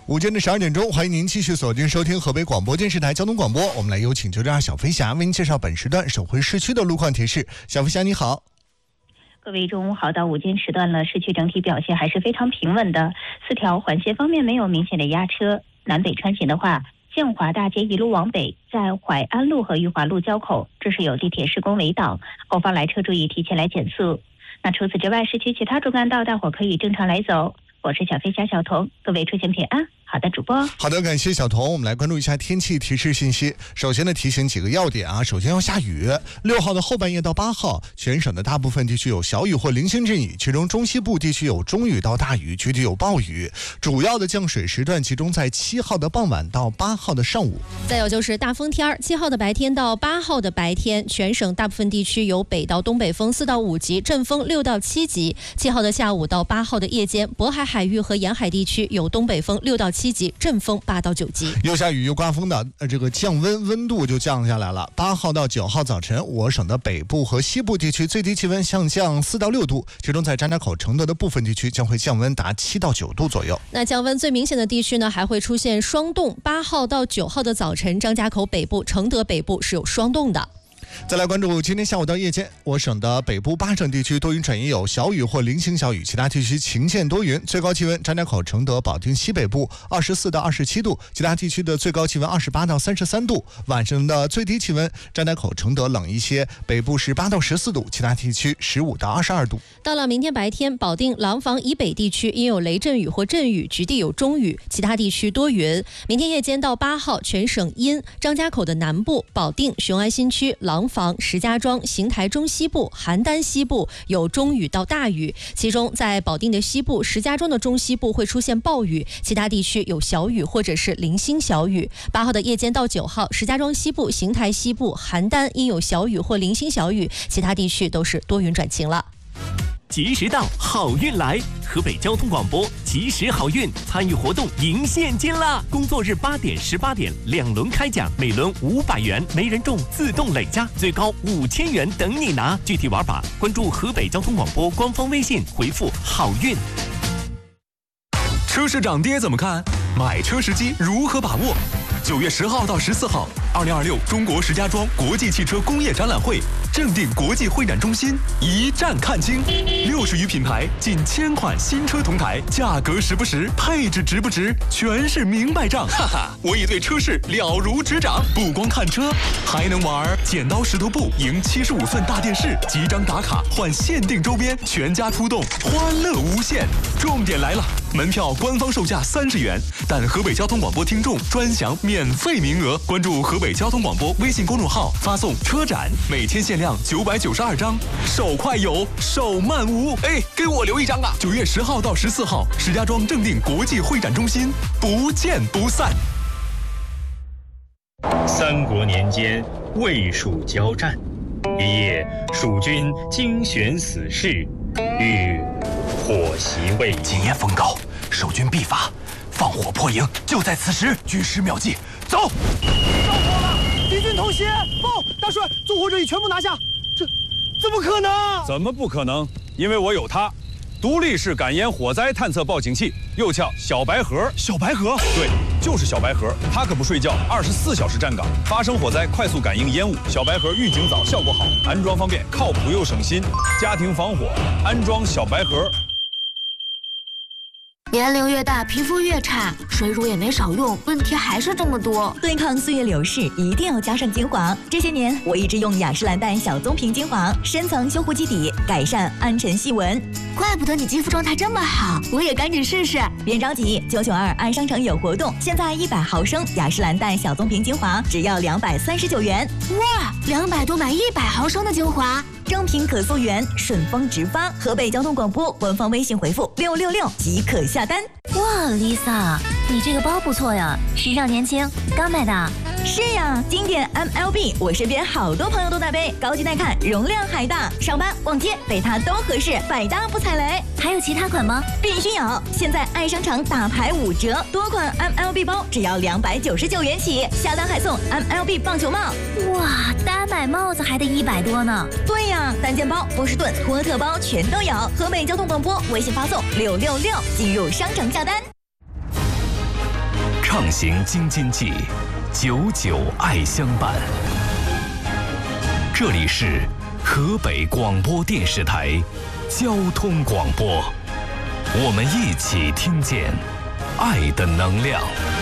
午间的12点钟，欢迎您继续锁定收听河北广播电视台交通广播。我们来有请就这样小飞侠为您介绍本时段首回市区的路况提示。小飞侠你好。 各位中午好，到午间时段了，市区整体表现还是非常平稳的，4条环线方面没有明显的压车。南北穿行的话，建华大街一路往北，在淮安路和裕华路交口，这是有地铁施工围挡，后方来车注意提前来减速。那除此之外，市区其他主干道大伙可以正常来走。我是小飞侠小童，各位出行平安。好的，主播。 好的，感谢小童。我们来关注一下天气提示信息。首先呢，提醒几个要点啊。首先要下雨，6号的后半夜到8号，全省的大部分地区有小雨或零星阵雨，其中中西部地区有中雨到大雨，局地有暴雨。主要的降水时段集中在7号的傍晚到8号的上午。 再有就是大风天，7号的白天到8号的白天，全省大部分地区有北到东北风4到5级，阵风6到7级。7号的下午到8号的夜间，渤海海域和沿海地区有东北风6到7级，阵风8到9级。 又下雨又刮风的，这个降温度就降下来了。8号到9号早晨，我省的北部和西部地区最低气温下降4到6度，其中在张家口、承德的部分地区将会降温达7到9度左右。 那降温最明显的地区呢，还会出现霜冻。8号到9号的早晨，张家口北部、承德北部是有霜冻的。 再来关注今天下午到夜间，我省的北部8省地区多云转阴，有小雨或零星小雨，其他地区晴间多云。最高气温张家口、承德、保定西北部24到27度，其他地区的最高气温28到33度。晚上的最低气温张家口、承德冷一些，北部18到14度，其他地区15到22度。 到了明天白天，保定、廊坊以北地区因有雷阵雨或阵雨，局地有中雨，其他地区多云。明天夜间到8号，全省阴，张家口的南部、保定、雄安新区、廊坊、石家庄、邢台中西部、邯郸西部有中雨到大雨，其中在保定的西部、石家庄的中西部会出现暴雨，其他地区有小雨或者是零星小雨。8号的夜间到9号，石家庄西部、邢台西部、邯郸因有小雨或零星小雨，其他地区都是多云转晴了。 及时到，好运来！河北交通广播及时好运参与活动赢现金啦！工作日8点、18点2轮开奖，每轮500元，没人中自动累加，最高5000元等你拿。具体玩法关注河北交通广播官方微信，回复好运。 车市涨跌怎么看？买车时机如何把握？9月10号到14号，2026中国石家庄国际汽车工业展览会，正定国际会展中心一站看清，60余品牌，近1000款新车同台，价格实不实，配置值不值，全是明白账。哈哈，我已对车市了如指掌，不光看车，还能玩剪刀石头布，赢75寸大电视，集章打卡换限定周边，全家出动，欢乐无限。重点来了，门票官方售价30元，但河北交通广播听众专享免费名额。关注河北交通广播微信公众号，发送车展，每天限量992张，手快有，手慢无。哎，给我留一张啊！9月10号到14号，石家庄正定国际会展中心，不见不散。 三国年间，魏蜀交战，一夜，蜀军精选死士，欲火袭魏。 今夜风高，守军必发，放火破营，就在此时。举10秒计，走！ 着火了！敌军偷袭！报，大帅，纵火者已全部拿下。这怎么可能？ 怎么不可能？因为我有它，独立式感烟火灾探测报警器，又叫小白盒。 小白盒？ 对，就是小白盒，它可不睡觉，24小时站岗，发生火灾快速感应烟雾。小白盒预警早，效果好，安装方便，靠谱又省心。家庭防火，安装小白盒。 年龄越大，皮肤越差，水乳也没少用，问题还是这么多。 对抗岁月流逝，一定要加上精华。这些年，我一直用雅诗兰黛小棕瓶精华，深层修护基底，改善暗沉细纹。 怪不得你肌肤状态这么好，我也赶紧试试。 别着急，992爱商城有活动，现在100毫升雅诗兰黛小棕瓶精华只要239元。 哇，200多买100毫升的精华。 正品可溯源，顺丰直发。河北交通广播官方微信回复666即可下单。 哇 ，Lisa， 你这个包不错呀，时尚年轻，刚买的。 是呀，经典 MLB， 我身边好多朋友都在背，高级耐看，容量还大，上班逛街背它都合适，百搭不踩雷。 还有其他款吗？ 必须有！现在爱商城大牌5折，多款 MLB 包只要299元起，下单还送 MLB 棒球帽。 哇，单买帽子还得100多呢。 对呀，单件包、波士顿、托特包全都有。河北交通广播微信发送666，进入商城下单。 畅行京津冀，久久爱相伴。这里是河北广播电视台交通广播，我们一起听见爱的能量。